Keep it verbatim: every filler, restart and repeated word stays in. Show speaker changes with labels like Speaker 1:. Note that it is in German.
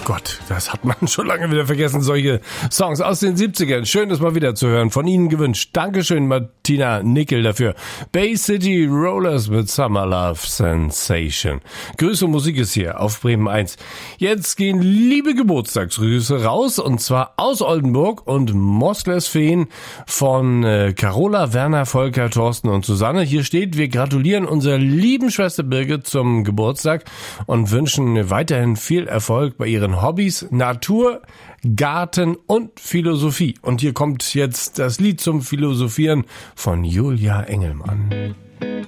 Speaker 1: Gott, das hat man schon lange wieder vergessen, solche Songs aus den siebzigern. Schön, das mal wieder zu hören. Von Ihnen gewünscht. Dankeschön, Martina Nickel, dafür. Bay City Rollers mit Summer Love Sensation. Grüße und Musik ist hier auf Bremen eins. Jetzt gehen liebe Geburtstagsgrüße raus, und zwar aus Oldenburg und Moslersfehn von äh, Carola, Werner, Volker, Thorsten und Susanne. Hier steht, wir gratulieren unserer lieben Schwester Birgit zum Geburtstag und wünschen weiterhin viel Erfolg bei ihren Hobbys, Natur, Garten und Philosophie. Und hier kommt jetzt das Lied zum Philosophieren von Julia Engelmann.